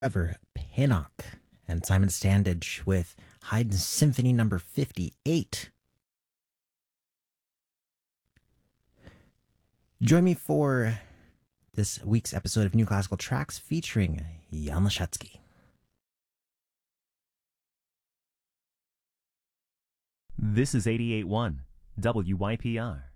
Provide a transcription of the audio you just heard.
Ever Pinnock and Simon Standage with Haydn Symphony number 58. Join me for this week's episode of New Classical Tracks featuring Jan Lashetsky. This is 88.1 WYPR.